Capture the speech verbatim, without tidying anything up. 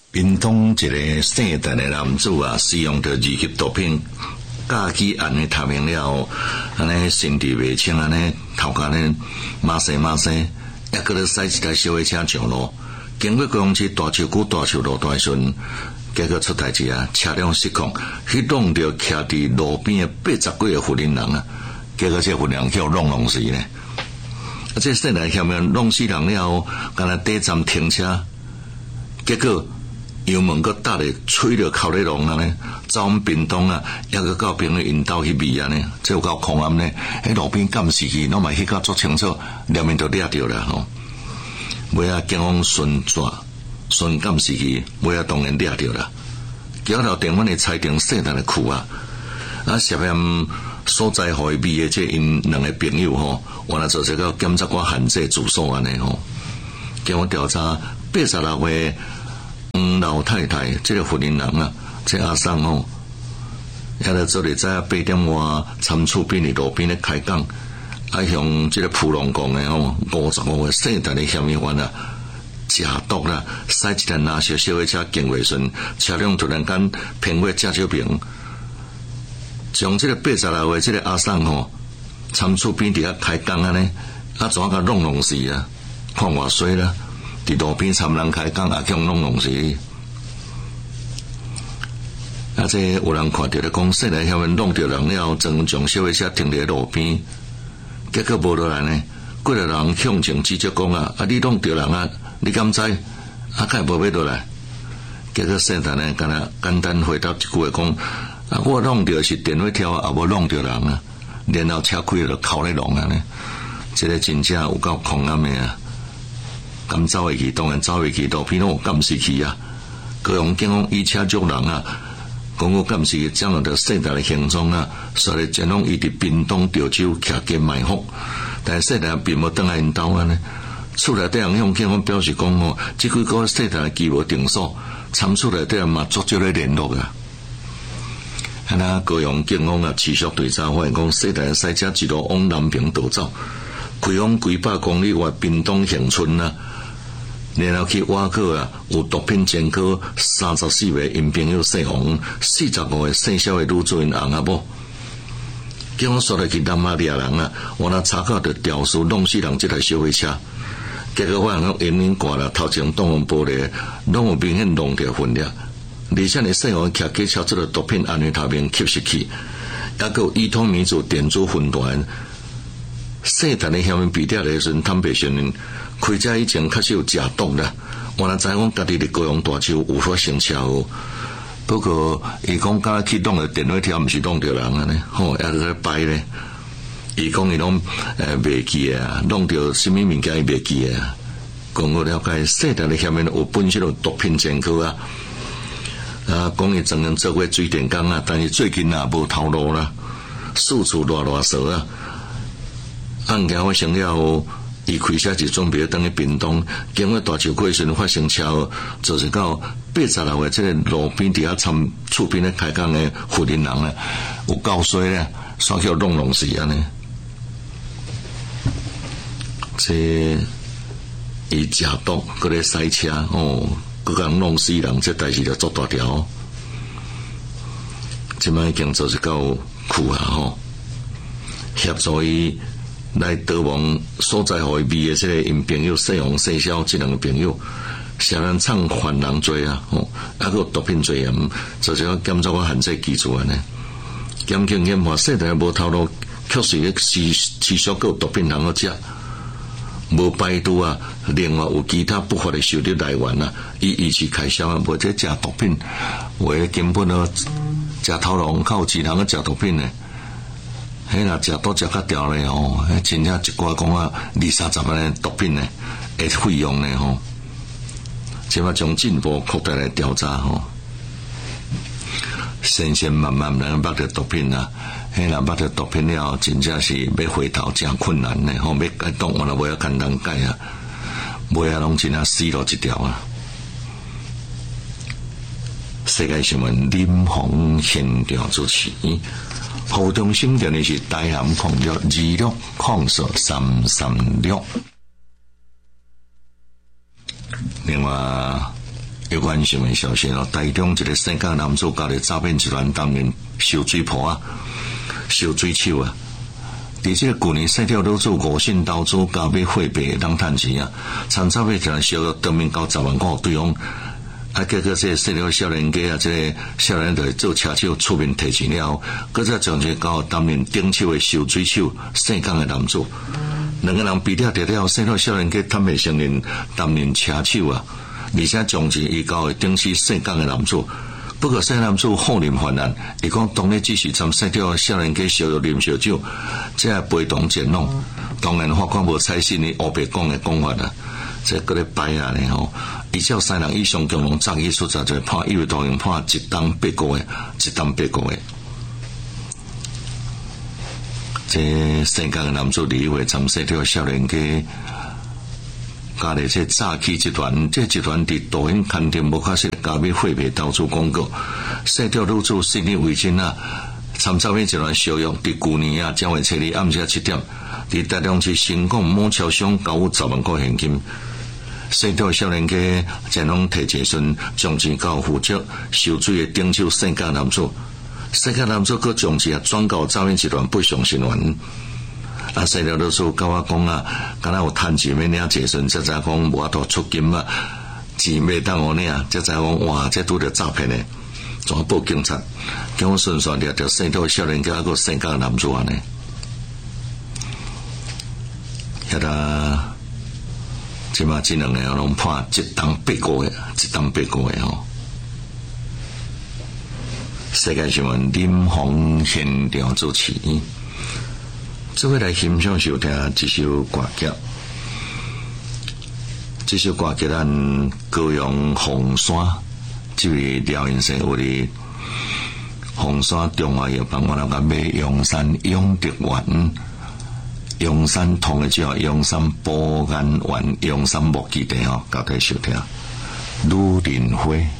屏东一个姓陈的男子啊，使用着二级毒品，驾起安尼头名了，安尼身体袂清，安尼头壳呢马西马西，还搁咧驶一台小货车上路，经过高雄市大树区大树路段时，结果出代志啊，车辆失控，去弄着徛伫路边的八十几个富人人啊，结果这富人人叫弄弄死呢。啊，这姓陈下面弄死人了，干那底站停车，结果。油门搁搭咧，吹着靠咧龙啊呢，走我们屏东啊，抑个到朋友因兜去味啊呢，这有够狂暗呢，喺路边监视器，拢嘛翕甲足清楚，连面都掠着啦吼。尾啊，警方顺抓顺监视器，尾啊当然掠着啦。桥头电阮的裁定细单的库啊，啊涉嫌所在互伊味的这因两个朋友吼，原来做这个检察官限制住所安尼吼。经我调查，八十六岁。黄老太太，这个富人人啊，这阿桑哦，遐个做咧在八点外参厝边的路边咧开讲，啊向这个普龙讲的哦，五十五个姓陈的嫌疑犯啊，食毒啦，驶一台拿小小的车经过时，车辆突然间偏过驾照屏，将这个八十六岁这个阿桑哦，参厝边底下开讲啊呢，啊怎个弄弄死啊，看偌衰啦！伫路边参人开讲，也叫弄弄死。啊，这有人看到咧，讲细来遐面弄着人了，曾将小货车停伫路边，结果无落来呢。几个人向前指责讲啊，啊你弄着人啊，你敢知？啊，该无要落来。结果细陈呢，干那简单回答一句话讲，啊，我弄着是电话跳啊，也无弄着人啊。然后车开了，靠咧龙啊呢，这个真正有够狂暗的啊！咁走会去，当然走会去，路边拢有监视器啊。高雄警方以车捉人啊，讲个监视器掌握着细陈的行踪啊，所以前往伊伫屏东潮州徛街埋伏，但是细陈并无倒来因兜啊呢。厝内底人向警方表示讲吼，即几个细陈既无定数，参厝内底人嘛足少咧联络啊。啊那高雄警方啊持续调查，发现讲细陈赛车一路往南平逃走，开往几百公里外屏东恒春啊。然后去挖考啊，有毒品前科三十四位因朋友姓黄，四十五个姓肖的女主人翁阿某。警方说来去南马掠人啊，我那查考着吊死弄死人这台小货车，结果发现讲烟烟挂了，头前挡风玻璃，拢有明显弄掉分裂，而且呢姓黄骑机车做了毒品安全头面吸食器，还有依托米组电子分团。细陈的下面比掉的时，坦白承认，开车以前确实有食毒啦。我若知讲家己伫高雄大树有发生车祸，不过伊讲敢去弄个电话条，毋是弄着人啊呢，吼，还在摆咧。伊讲伊拢诶袂记啊，弄着什么物件伊袂记啊。讲我了解，细陈的下面有本身有毒品前科啊。啊，讲伊曾经做过水电工啊，但是最近啊无头路啦，四处乱乱踅啊。案件发生了后，伊开车就准备等去屏东，经过大树区时发生车祸，就是到八十六个这个路边底下参厝边咧开讲的富人人咧，有够衰咧，煞叫弄弄死安尼。这伊食毒，搁咧驶车哦，搁讲弄死人，这代志就做大条。即摆已经做是够苦啊吼，协助伊。来逃亡所在互伊味的这个因朋友姓黄姓肖这两个朋友，涉嫌创犯人罪啊，吼，还有毒品罪嫌，就是讲检察官限制居住安尼。检警检判细陈无头路，确实咧持持续有毒品通好食，无排除啊，另外有其他不法的收入来源啊，以以此开销啊，无这食毒品，为根本咯，食头路靠钱通去食毒品呢。迄若食多食较掉咧吼，迄真正一寡讲啊二三十万的毒品呢，诶费用呢吼，即马将进一步扩大来调查吼，先先慢慢能捌着毒品啊，迄若捌着毒品了，真正是要回头真困难呢吼，要改动我若无要简单改啊，袂啊拢真正死路一条啊。世界新闻林鸿现场主持。浦东新店的是台南控约二六控诉三三六。另外， 有关新闻消息哦，台中一个姓江男子交咧诈骗集团当面收水婆啊，收水手啊。伫这个旧年洗掉老祖五信投资加买货币当趁钱啊，参诈骗集团收入当面交十万块对方，啊，结果这洗掉少年家啊，这个少年就做车手出面提钱了后，搁再将这交当面顶手的收水手姓江的男子，两个人比了调调，洗掉少年家坦白承认当面车手啊。而且将钱移交给顶起姓江的男子，不过姓男子后面犯案，伊讲当日只是参洗掉少年家烧肉啉烧酒，这系被动捡弄。当然法官无采信你黑白讲的讲法啦，这个咧摆啊呢吼，依照三人以上共同诈欺所在，就判有同刑判一档八个月，一档八个月。这姓江的男子李伟参洗掉少年家。加咧这诈欺集团，这集团伫抖音刊登无确实加买货币投资广告，洗掉入主信息为真啊！参诈骗集团收入伫旧年啊，将会初二暗时七点，伫台中市新港某超商交付十万块现金。洗掉少年家前往提钱时，将钱交负责收水的顶手姓江男子，姓江男子佮将钱转交诈骗集团北上成员。啊！洗了老师甲我讲啊，敢若有趁钱要领钱时，才知讲无法度出金啊，钱袂当我领，才知讲哇，这拄着诈骗的，怎报警察？叫我顺顺掠着洗掉少年家个姓江男子安尼，遐个即马这两个拢判一档八个月，一档八个月吼。世界新闻林鸿现场主持。这位来欣赏收听这首歌曲，这首歌曲咱高阳红山，这位廖先生有哩红山中华药房，我那个买阳山永德丸，阳山同的叫阳山保安丸，阳山木基地吼，交替收听。鲁林辉。